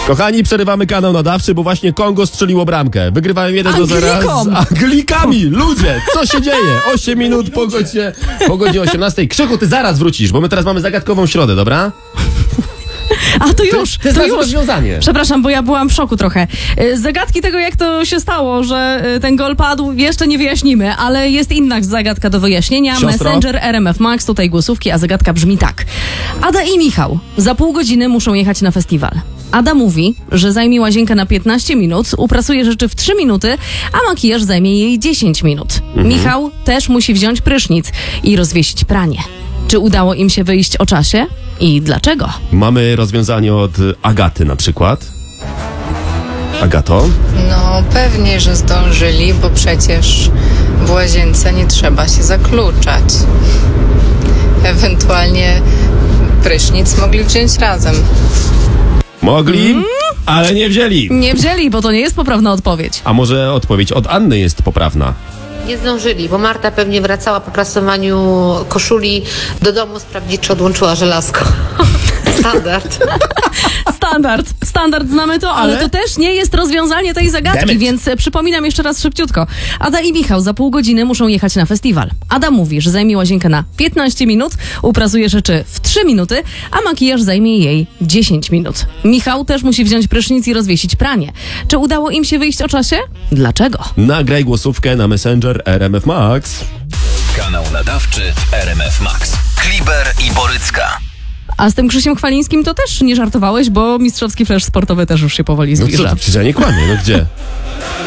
Kochani, przerywamy kanał nadawczy, bo właśnie Kongo strzeliło bramkę. Wygrywają 1-0 z Anglikami. Ludzie, co się dzieje? 8 minut po godzinie 18. Krzychu, ty zaraz wrócisz, bo my teraz mamy zagadkową środę, dobra? A to już, to już. Rozwiązanie. Przepraszam, bo ja byłam w szoku trochę. Zagadki tego, jak to się stało, że ten gol padł, jeszcze nie wyjaśnimy, ale jest inna zagadka do wyjaśnienia. Siostro? Messenger RMF Max, tutaj głosówki, a zagadka brzmi tak. Ada i Michał za pół godziny muszą jechać na festiwal. Ada mówi, że zajmie łazienkę na 15 minut, uprasuje rzeczy w 3 minuty, a makijaż zajmie jej 10 minut. Michał też musi wziąć prysznic i rozwiesić pranie. Czy udało im się wyjść o czasie? I dlaczego? Mamy rozwiązanie od Agaty na przykład. Agato? No pewnie, że zdążyli, bo przecież w łazience nie trzeba się zakluczać. Ewentualnie prysznic mogli wziąć razem. Mogli, ale nie wzięli. Nie wzięli, bo to nie jest poprawna odpowiedź. A może odpowiedź od Anny jest poprawna? Nie zdążyli, bo Marta pewnie wracała po prasowaniu koszuli do domu sprawdzić, czy odłączyła żelazko. Standard, znamy to, ale to też nie jest rozwiązanie tej zagadki, więc przypominam jeszcze raz szybciutko. Ada i Michał za pół godziny muszą jechać na festiwal. Ada mówi, że zajmie łazienkę na 15 minut, uprasuje rzeczy w 3 minuty, a makijaż zajmie jej 10 minut. Michał też musi wziąć prysznic i rozwiesić pranie. Czy udało im się wyjść o czasie? Dlaczego? Nagraj głosówkę na Messenger RMF Max. Kanał nadawczy w RMF Max. Kliber i Borycka. A z tym Krzysiem Chwalińskim to też nie żartowałeś, bo mistrzowski flash sportowy też już się powoli zbliża. No co, przecież ja nie kłamię, no gdzie?